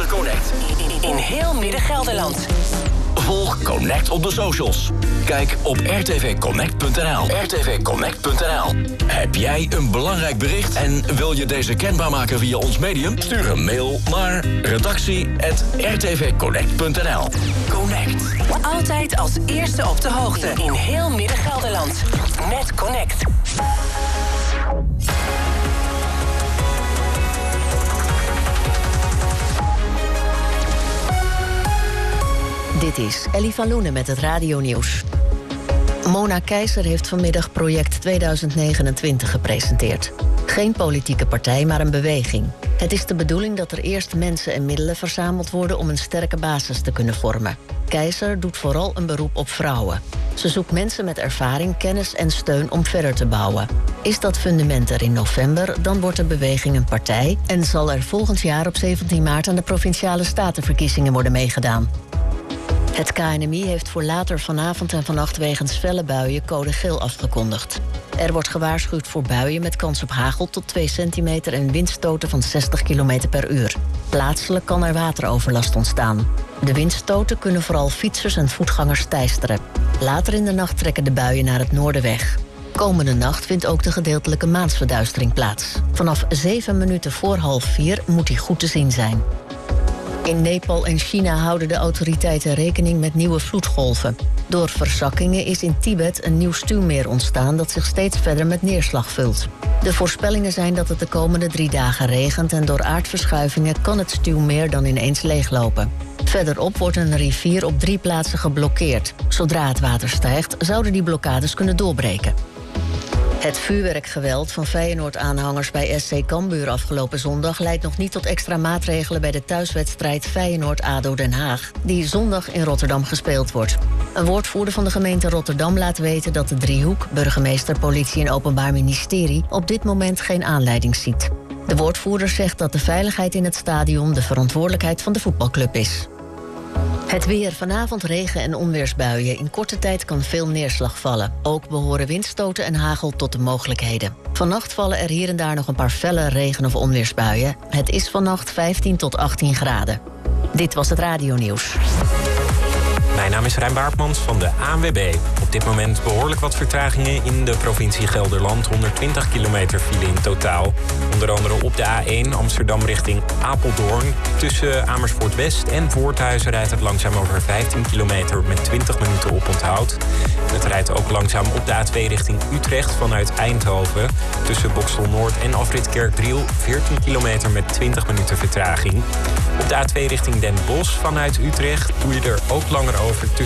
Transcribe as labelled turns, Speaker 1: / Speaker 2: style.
Speaker 1: volgen Connect in heel Midden-Gelderland. Volg Connect op de socials. Kijk op rtvconnect.nl. rtvconnect.nl. Heb jij een belangrijk bericht en wil je deze kenbaar maken via ons medium? Stuur een mail naar redactie@rtvconnect.nl. Connect. Altijd als eerste op de hoogte in heel Midden-Gelderland. Met Connect.
Speaker 2: Dit is Ellie van Loenen met het radionieuws. Mona Keizer heeft vanmiddag Project 2029 gepresenteerd. Geen politieke partij, maar een beweging. Het is de bedoeling dat er eerst mensen en middelen verzameld worden om een sterke basis te kunnen vormen. Keizer doet vooral een beroep op vrouwen. Ze zoekt mensen met ervaring, kennis en steun om verder te bouwen. Is dat fundament er in november, dan wordt de beweging een partij en zal er volgend jaar op 17 maart aan de Provinciale Statenverkiezingen worden meegedaan. Het KNMI heeft voor later vanavond en vannacht wegens felle buien code geel afgekondigd. Er wordt gewaarschuwd voor buien met kans op hagel tot 2 centimeter en windstoten van 60 km per uur. Plaatselijk kan er wateroverlast ontstaan. De windstoten kunnen vooral fietsers en voetgangers teisteren. Later in de nacht trekken de buien naar het noorden weg. Komende nacht vindt ook de gedeeltelijke maansverduistering plaats. Vanaf 7 minuten voor 3:30 moet die goed te zien zijn. In Nepal en China houden de autoriteiten rekening met nieuwe vloedgolven. Door verzakkingen is in Tibet een nieuw stuwmeer ontstaan dat zich steeds verder met neerslag vult. De voorspellingen zijn dat het de komende 3 dagen regent en door aardverschuivingen kan het stuwmeer dan ineens leeglopen. Verderop wordt een rivier op 3 plaatsen geblokkeerd. Zodra het water stijgt, zouden die blokkades kunnen doorbreken. Het vuurwerkgeweld van Feyenoord-aanhangers bij SC Cambuur afgelopen zondag leidt nog niet tot extra maatregelen bij de thuiswedstrijd Feyenoord-ADO Den Haag, die zondag in Rotterdam gespeeld wordt. Een woordvoerder van de gemeente Rotterdam laat weten dat de driehoek, burgemeester, politie en openbaar ministerie, op dit moment geen aanleiding ziet. De woordvoerder zegt dat de veiligheid in het stadion de verantwoordelijkheid van de voetbalclub is. Het weer, vanavond regen- en onweersbuien. In korte tijd kan veel neerslag vallen. Ook behoren windstoten en hagel tot de mogelijkheden. Vannacht vallen er hier en daar nog een paar felle regen- of onweersbuien. Het is vannacht 15 tot 18 graden. Dit was het radionieuws.
Speaker 3: Mijn naam is Rijn Baartmans van de ANWB. Op dit moment behoorlijk wat vertragingen in de provincie Gelderland. 120 kilometer file in totaal. Onder andere op de A1 Amsterdam richting Apeldoorn. Tussen Amersfoort West en Voorthuizen rijdt het langzaam over 15 kilometer met 20 minuten oponthoud. Het rijdt ook langzaam op de A2 richting Utrecht vanuit Eindhoven. Tussen Boxtel Noord en afrit Kerkdriel 14 kilometer met 20 minuten vertraging. Op de A2 richting Den Bosch vanuit Utrecht doe je er ook langer over